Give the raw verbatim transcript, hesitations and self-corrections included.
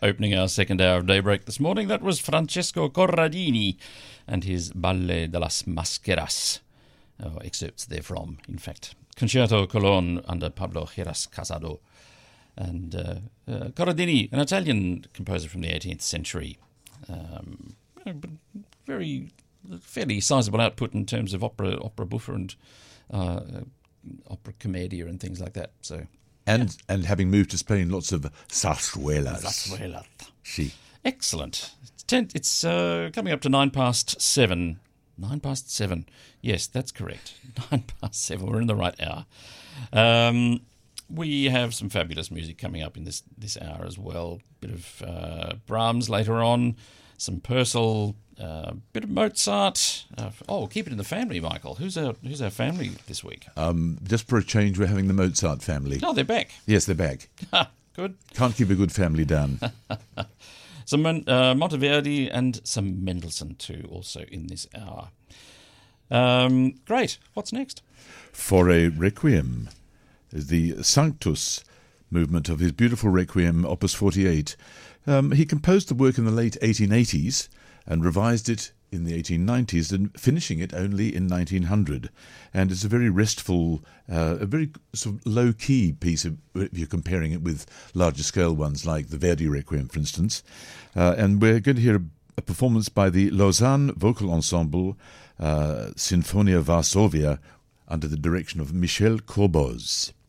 opening our second hour of Daybreak this morning. That was Francesco Corradini and his Ballet de las Mascaras. Oh, excerpts therefrom, in fact. Concerto Colon under Pablo Heras Casado. And uh, uh, Corradini, an Italian composer from the eighteenth century. Um, very, fairly sizable output in terms of opera, opera buffa and uh, opera commedia and things like that. So, and yeah. and having moved to Spain, lots of zarzuelas. Zarzuelas. Si. Excellent. It's, ten, it's uh, coming up to nine past seven. Nine past seven. Yes, that's correct. Nine past seven. We're in the right hour. Um, we have some fabulous music coming up in this, this hour as well. A bit of uh, Brahms later on, some Purcell, a uh, bit of Mozart. Uh, oh, keep it in the family, Michael. Who's our who's our family this week? Um, just for a change, we're having the Mozart family. Oh, they're back. Yes, they're back. Good. Can't keep a good family down. Some uh, Monteverdi and some Mendelssohn too, also in this hour. Um, great. What's next? For a Requiem, the Sanctus movement of his beautiful Requiem, Opus forty-eight. Um, he composed the work in the late eighteen eighties and revised it in the eighteen nineties, and finishing it only in nineteen hundred. And it's a very restful, uh, a very sort of low-key piece of, if you're comparing it with larger-scale ones like the Verdi Requiem, for instance. Uh, and we're going to hear a, a performance by the Lausanne Vocal Ensemble, uh, Sinfonia Varsovia, under the direction of Michel Corboz.